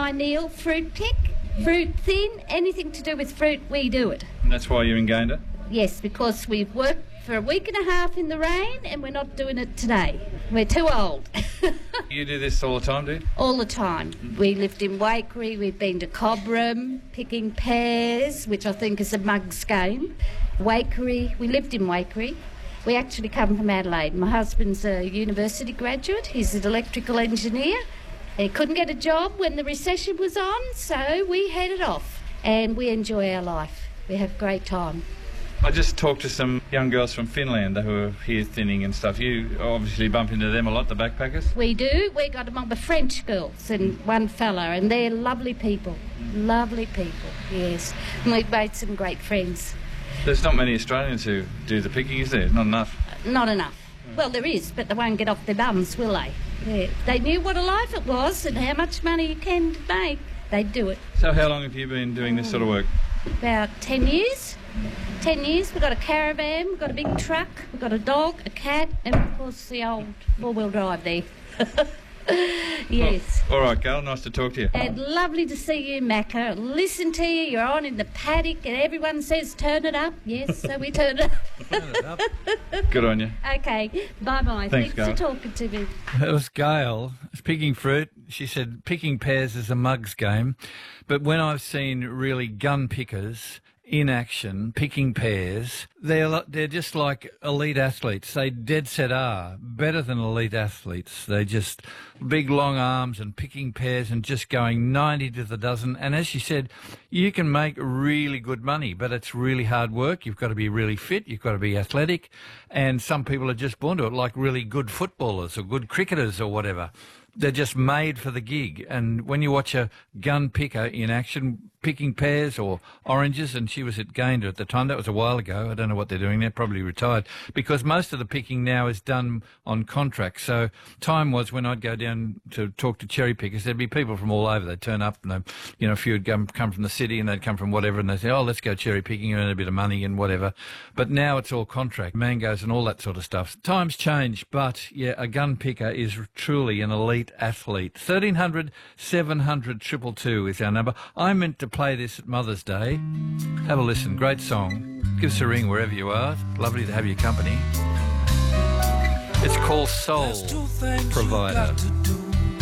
Neil, fruit pick, fruit thin, anything to do with fruit, we do it. And that's why you're in Gayndah? Yes, because we've worked for a week and a half in the rain and we're not doing it today. We're too old. You do this all the time, do you? All the time. We lived in Waikerie, we've been to Cobram, picking pears, which I think is a mug's game. Waikerie, we lived in Waikerie. We actually come from Adelaide. My husband's a university graduate. He's an electrical engineer. He couldn't get a job when the recession was on, so we headed off. And we enjoy our life. We have a great time. I just talked to some young girls from Finland who are here thinning and stuff. You obviously bump into them a lot, the backpackers? We do. We got among the French girls and one fella, and they're lovely people. Lovely people, yes. And we've made some great friends. There's not many Australians who do the picking, is there? Not enough? Not enough. Well, there is, but they won't get off their bums, will they? Yeah. They knew what a life it was and how much money you can make. They'd do it. So how long have you been doing this sort of work? About 10 years. 10 years. We've got a caravan, we've got a big truck, we've got a dog, a cat, and of course the old four-wheel drive there. Yes. Well, all right, Gail, nice to talk to you. And lovely to see you, Macca. Listen to you, you're on in the paddock and everyone says turn it up. Yes, so we turn it up. Turn it up. Good on you. Okay, bye-bye. Thanks, for talking to me. That was Gail picking fruit. She said picking pears is a mug's game. But when I've seen really gun pickers in action, picking pears, they're just like elite athletes. They dead set are better than elite athletes. They just big long arms and picking pears and just going 90 to the dozen. And as she said, you can make really good money, but it's really hard work. You've got to be really fit. You've got to be athletic. And some people are just born to it, like really good footballers or good cricketers or whatever. They're just made for the gig. And when you watch a gun picker in action, picking pears or oranges, and she was at Gayndah at the time, that was a while ago. I don't know what they're doing. They're probably retired, because most of the picking now is done on contract. So time was when I'd go down to talk to cherry pickers, there'd be people from all over. They'd turn up and a few would come from the city and they'd come from whatever, and they'd say, oh, let's go cherry picking and earn a bit of money and whatever. But now it's all contract, mangoes and all that sort of stuff. Times change, but yeah, a gun picker is truly an elite athlete. 1300 700 222 is our number. I meant to play this at Mother's Day. Have a listen. Great song. Give us a ring wherever you are. Lovely to have your company. It's called Soul Provider.